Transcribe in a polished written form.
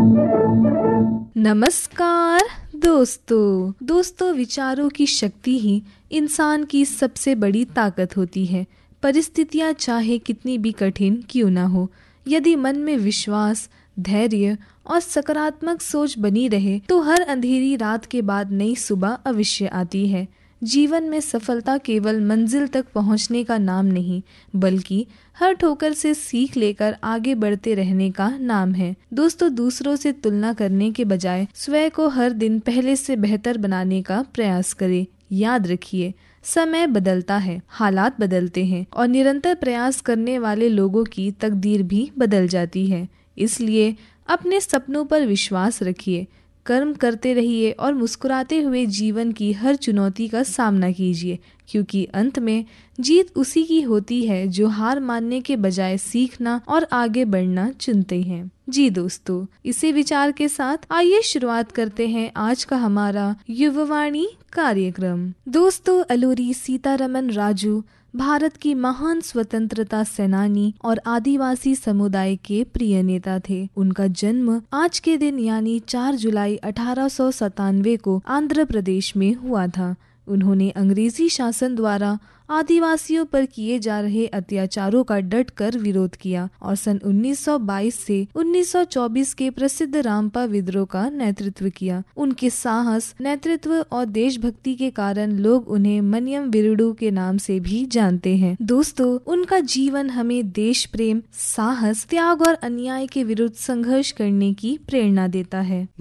नमस्कार दोस्तों, विचारों की शक्ति ही इंसान की सबसे बड़ी ताकत होती है। परिस्थितियां चाहे कितनी भी कठिन क्यों ना हो, यदि मन में विश्वास, धैर्य और सकारात्मक सोच बनी रहे तो हर अंधेरी रात के बाद नई सुबह अवश्य आती है। जीवन में सफलता केवल मंजिल तक पहुंचने का नाम नहीं, बल्कि हर ठोकर से सीख लेकर आगे बढ़ते रहने का नाम है। दोस्तों, दूसरों से तुलना करने के बजाय स्वयं को हर दिन पहले से बेहतर बनाने का प्रयास करें। याद रखिए, समय बदलता है, हालात बदलते हैं और निरंतर प्रयास करने वाले लोगों की तकदीर भी बदल जाती है। इसलिए अपने सपनों पर विश्वास रखिए, कर्म करते रहिए और मुस्कुराते हुए जीवन की हर चुनौती का सामना कीजिए, क्योंकि अंत में जीत उसी की होती है जो हार मानने के बजाय सीखना और आगे बढ़ना चुनते हैं। जी दोस्तों, इसी विचार के साथ आइए शुरुआत करते हैं आज का हमारा युववाणी कार्यक्रम। दोस्तों, अलूरी सीतारमन राजू भारत की महान स्वतंत्रता सेनानी और आदिवासी समुदाय के प्रिय नेता थे। उनका जन्म आज के दिन यानी 4 जुलाई 1897 को आंध्र प्रदेश में हुआ था। उन्होंने अंग्रेजी शासन द्वारा आदिवासियों पर किए जा रहे अत्याचारों का डटकर विरोध किया और सन 1922 से 1924 के प्रसिद्ध रामपा विद्रोह का नेतृत्व किया। उनके साहस, नेतृत्व और देशभक्ति के कारण लोग उन्हें मनियम वीरुडु के नाम से भी जानते हैं। दोस्तों, उनका जीवन हमें देश प्रेम, साहस, त्याग और अन्याय के विरुद्ध संघर्ष करने की प्रेरणा देता है।